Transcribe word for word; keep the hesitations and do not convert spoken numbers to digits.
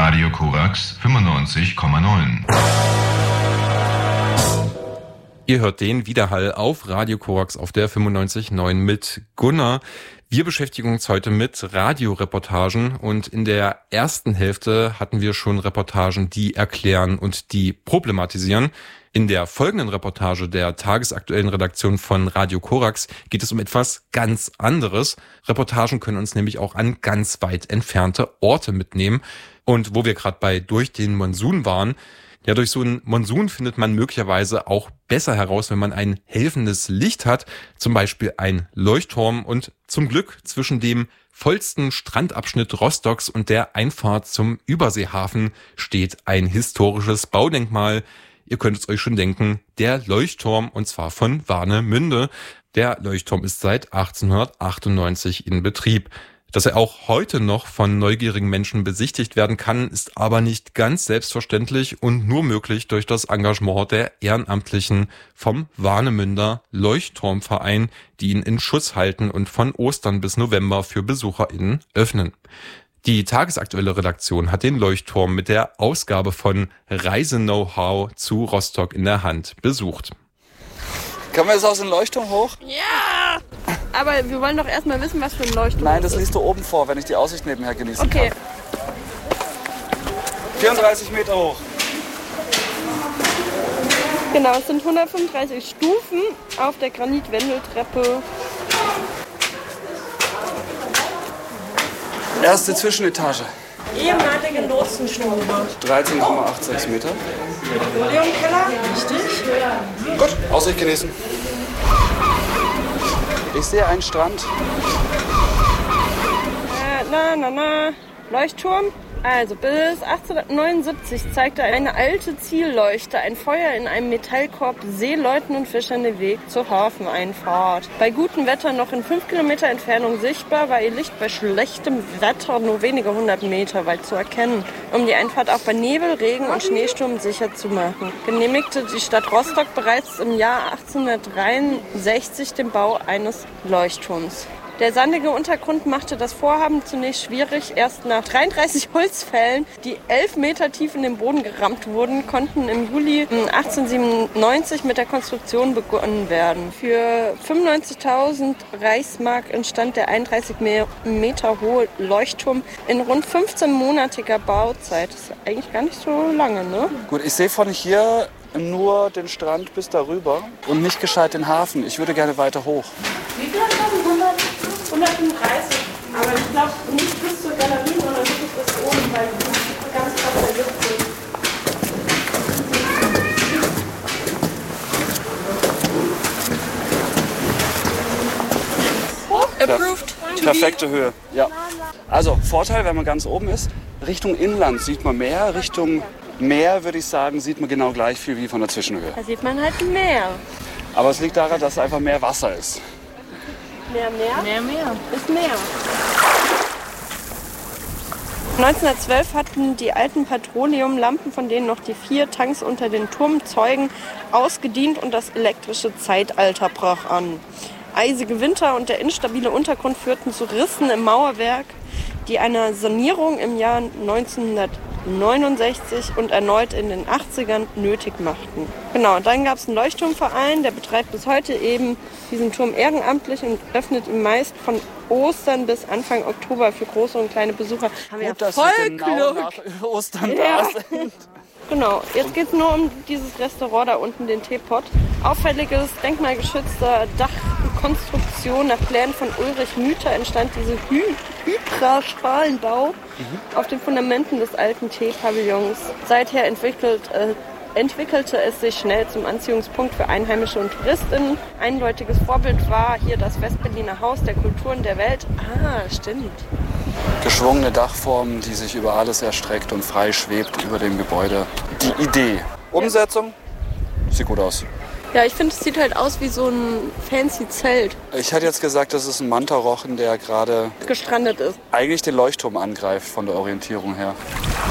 Radio Korax fünfundneunzig Komma neun. Ihr hört den Widerhall auf Radio Korax auf der fünfundneunzig Komma neun mit Gunnar. Wir beschäftigen uns heute mit Radioreportagen und in der ersten Hälfte hatten wir schon Reportagen, die erklären und die problematisieren. In der folgenden Reportage der tagesaktuellen Redaktion von Radio Korax geht es um etwas ganz anderes. Reportagen können uns nämlich auch an ganz weit entfernte Orte mitnehmen. Und wo wir gerade bei durch den Monsun waren, ja, durch so einen Monsun findet man möglicherweise auch besser heraus, wenn man ein helfendes Licht hat, zum Beispiel ein Leuchtturm. Und zum Glück zwischen dem vollsten Strandabschnitt Rostocks und der Einfahrt zum Überseehafen steht ein historisches Baudenkmal. Ihr könnt es euch schon denken, der Leuchtturm, und zwar von Warnemünde. Der Leuchtturm ist seit achtzehnhundertachtundneunzig in Betrieb. Dass er auch heute noch von neugierigen Menschen besichtigt werden kann, ist aber nicht ganz selbstverständlich und nur möglich durch das Engagement der Ehrenamtlichen vom Warnemünder Leuchtturmverein, die ihn in Schuss halten und von Ostern bis November für BesucherInnen öffnen. Die tagesaktuelle Redaktion hat den Leuchtturm mit der Ausgabe von Reise-Know-how zu Rostock in der Hand besucht. Können wir jetzt aus dem Leuchtturm hoch? Ja! Aber wir wollen doch erstmal wissen, was für ein Leuchtturm Nein, das ist. liest du oben vor, wenn ich die Aussicht nebenher genießen Okay. kann. vierunddreißig Meter hoch. Genau, es sind hundertfünfunddreißig Stufen auf der Granitwendeltreppe. Erste Zwischenetage. Ehemalige Lotsenstube. dreizehn Komma sechsundachtzig Meter. Leonkeller, richtig. Gut, Aussicht genießen. Ich sehe einen Strand. Äh, na, na, na. Leuchtturm. Also bis achtzehnhundertneunundsiebzig zeigte eine alte Zielleuchte ein Feuer in einem Metallkorb Seeleuten und Fischern den Weg zur Hafeneinfahrt. Bei gutem Wetter noch in fünf Kilometer Entfernung sichtbar, war ihr Licht bei schlechtem Wetter nur wenige hundert Meter weit zu erkennen, um die Einfahrt auch bei Nebel, Regen und Schneesturm sicher zu machen. Genehmigte die Stadt Rostock bereits im Jahr achtzehnhundertdreiundsechzig den Bau eines Leuchtturms. Der sandige Untergrund machte das Vorhaben zunächst schwierig. Erst nach dreiunddreißig Holzfällen, die elf Meter tief in den Boden gerammt wurden, konnten im Juli achtzehnhundertsiebenundneunzig mit der Konstruktion begonnen werden. Für fünfundneunzigtausend Reichsmark entstand der einunddreißig Meter hohe Leuchtturm in rund fünfzehnmonatiger Bauzeit. Das ist eigentlich gar nicht so lange, ne? Gut, ich sehe von hier nur den Strand bis darüber und nicht gescheit den Hafen. Ich würde gerne weiter hoch. Wie viel haben wir? hundertfünfunddreißig. Aber ich glaube nicht bis zur Galerie, sondern wirklich bis oben, weil es ganz krass ergibt sind. Approved. Perfekte Höhe, ja. Also Vorteil, wenn man ganz oben ist, Richtung Inland sieht man mehr, Richtung Meer würde ich sagen, sieht man genau gleich viel wie von der Zwischenhöhe. Da sieht man halt mehr. Aber es liegt daran, dass einfach mehr Wasser ist. Mehr, mehr? Mehr, mehr. Ist mehr. neunzehnhundertzwölf hatten die alten Petroleumlampen, von denen noch die vier Tanks unter den Turm zeugen, ausgedient und das elektrische Zeitalter brach an. Eisige Winter und der instabile Untergrund führten zu Rissen im Mauerwerk, die einer Sanierung im Jahr neunzehnhundertneunundsechzig und erneut in den achtzigern nötig machten. Genau, dann gab es einen Leuchtturmverein, der betreibt bis heute eben diesen Turm ehrenamtlich und öffnet ihn meist von Ostern bis Anfang Oktober für große und kleine Besucher. Haben wir Gut, dass voll wir genau Glück. nach Ostern Ja. da sind. Genau, jetzt geht es nur um dieses Restaurant da unten, den Teepot. Auffälliges, denkmalgeschützter Dachkonstruktion nach Plänen von Ulrich Müther entstand diese Hy Hydra-Schalenbau mhm. auf den Fundamenten des alten Teepavillons. Seither entwickelt, äh, entwickelte es sich schnell zum Anziehungspunkt für Einheimische und TouristInnen. Eindeutiges Vorbild war hier das Westberliner Haus der Kulturen der Welt. Ah, stimmt. Geschwungene Dachform, die sich über alles erstreckt und frei schwebt über dem Gebäude. Die Idee. Umsetzung? Sieht gut aus. Ja, ich finde, es sieht halt aus wie so ein fancy Zelt. Ich hätte jetzt gesagt, das ist ein Mantarochen, der gerade gestrandet ist. eigentlich den Leuchtturm angreift von der Orientierung her.